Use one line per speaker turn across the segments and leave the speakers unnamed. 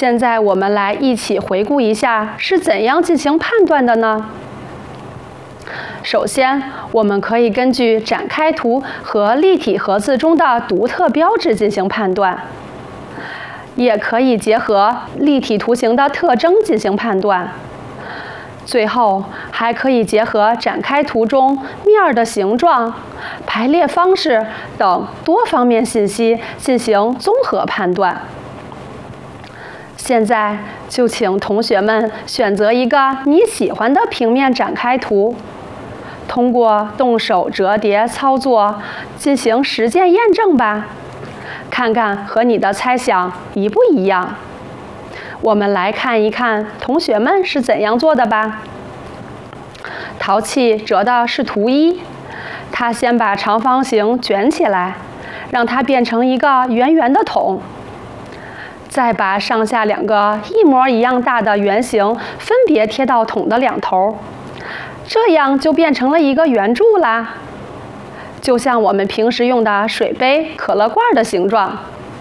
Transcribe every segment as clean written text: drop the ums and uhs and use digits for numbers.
现在我们来一起回顾一下是怎样进行判断的呢？首先，我们可以根据展开图和立体盒子中的独特标志进行判断，也可以结合立体图形的特征进行判断。最后，还可以结合展开图中面的形状、排列方式等多方面信息进行综合判断。现在就请同学们选择一个你喜欢的平面展开图，通过动手折叠操作进行实践验证吧，看看和你的猜想一不一样。我们来看一看同学们是怎样做的吧。陶器折的是图1，他先把长方形卷起来，让它变成一个圆圆的桶，再把上下2个一模一样大的圆形分别贴到桶的两头，这样就变成了一个圆柱啦，就像我们平时用的水杯、可乐罐的形状。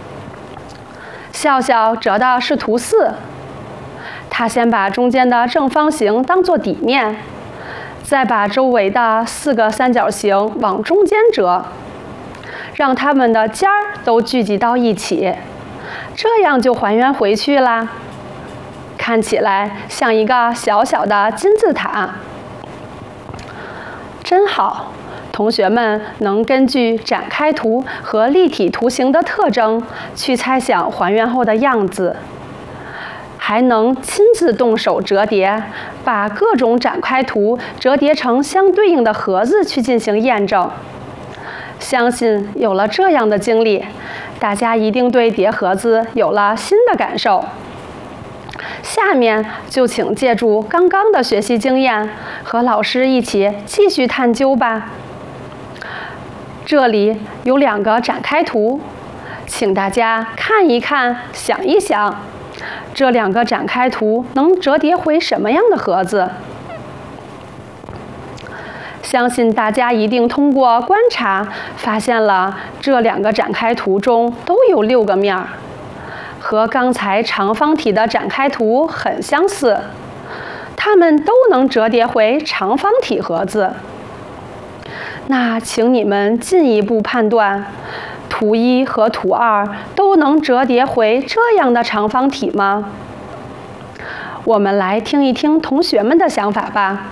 笑笑折的是图4，他先把中间的正方形当作底面，再把周围的4个三角形往中间折，让它们的尖儿都聚集到一起，这样就还原回去啦，看起来像一个小小的金字塔。真好，同学们能根据展开图和立体图形的特征去猜想还原后的样子，还能亲自动手折叠，把各种展开图折叠成相对应的盒子去进行验证。相信有了这样的经历，大家一定对叠盒子有了新的感受。下面就请借助刚刚的学习经验，和老师一起继续探究吧。这里有2个展开图，请大家看一看，想一想，这2个展开图能折叠回什么样的盒子？相信大家一定通过观察发现了这2个展开图中都有6个面儿，和刚才长方体的展开图很相似，它们都能折叠回长方体盒子。那请你们进一步判断，图1和图2都能折叠回这样的长方体吗？我们来听一听同学们的想法吧。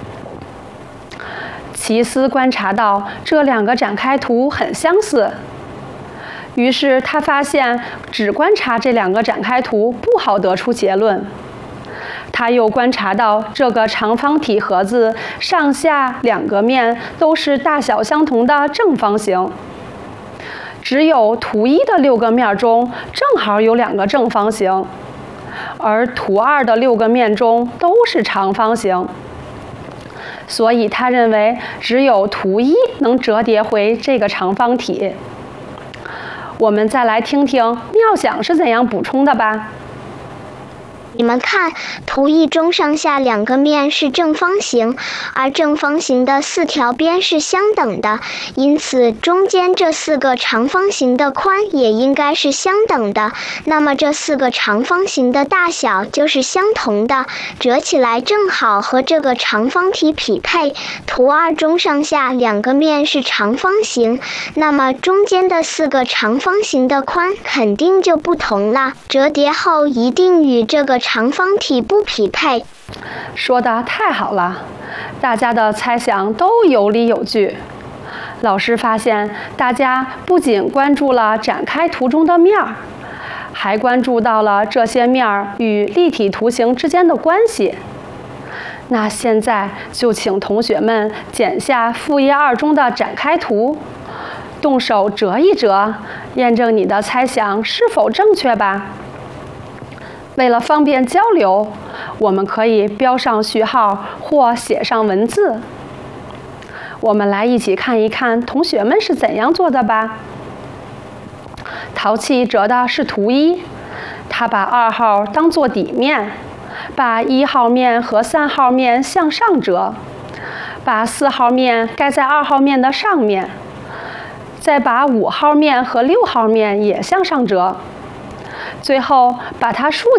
奇思观察到这2个展开图很相似，于是他发现只观察这2个展开图不好得出结论。他又观察到这个长方体盒子上下2个面都是大小相同的正方形，只有图1的6个面中正好有2个正方形，而图2的6个面中都是长方形。所以他认为只有图1能折叠回这个长方体。我们再来听听妙想是怎样补充的吧。
你们看，图1中上下2个面是正方形，而正方形的4条边是相等的，因此中间这4个长方形的宽也应该是相等的。那么这4个长方形的大小就是相同的，折起来正好和这个长方体匹配。图2中上下2个面是长方形，那么中间的4个长方形的宽肯定就不同了，折叠后一定与这个长方体不匹配。
说得太好了，大家的猜想都有理有据。老师发现大家不仅关注了展开图中的面儿，还关注到了这些面儿与立体图形之间的关系。那现在就请同学们剪下复页2中的展开图，动手折一折，验证你的猜想是否正确吧。为了方便交流，我们可以标上序号或写上文字。我们来一起看一看同学们是怎样做的吧。陶器折的是图1，他把2号当作底面，把1号面和3号面向上折，把4号面盖在2号面的上面，再把5号面和6号面也向上折，最后把它竖